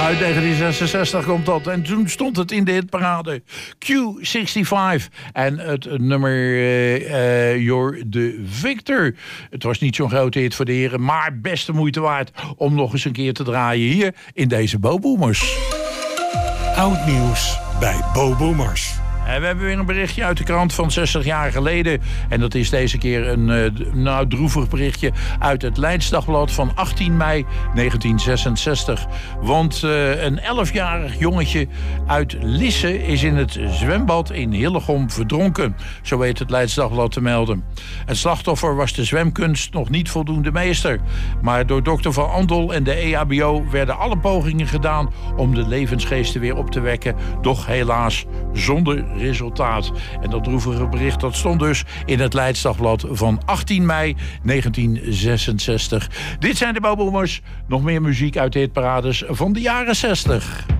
Uit 1966 komt dat. En toen stond het in de hitparade. Q65. En het nummer You're the Victor. Het was niet zo'n grote hit voor de heren, maar best de moeite waard om nog eens een keer te draaien hier in deze Bo Boomers. Oud nieuws bij Bo Boomers. En we hebben weer een berichtje uit de krant van 60 jaar geleden. En dat is deze keer een droevig berichtje uit het Leids Dagblad van 18 mei 1966. Want een 11-jarig jongetje uit Lisse is in het zwembad in Hillegom verdronken. Zo weet het Leids Dagblad te melden. Het slachtoffer was de zwemkunst nog niet voldoende meester. Maar door dokter Van Andel en de EHBO werden alle pogingen gedaan om de levensgeesten weer op te wekken. Doch helaas zonder resultaat. En dat droevige bericht dat stond dus in het Leids Dagblad van 18 mei 1966. Dit zijn de Bo Boomers. Nog meer muziek uit de hitparades van de jaren 60.